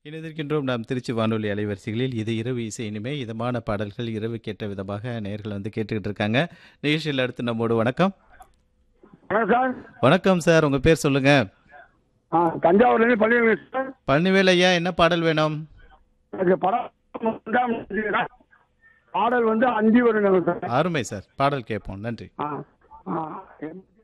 இணைந்திருக்கின்றோம் நாம் திருச்சி வானொலி அலைவரிசைகளில். இது இரவு இசை இனிமை. இதமான பாடல்கள் இரவு கேட்ட விதமாக நேயர்கள் கேட்டுக்கிட்டு இருக்காங்க. நிகழ்ச்சியில் அடுத்து நம்மோடு வணக்கம். வணக்கம் சார். வணக்கம் சார். உங்க பேர் சொல்லுங்க. தஞ்சாவூர்லேருந்து பள்ளிவேல் சார். பழனிவேல் ஐயா, என்ன பாடல் வேணும்? எனக்கு படம் பாடல் அந்தி வருங்க சார். அருமை சார். பாடல் கேட்போம். நன்றி.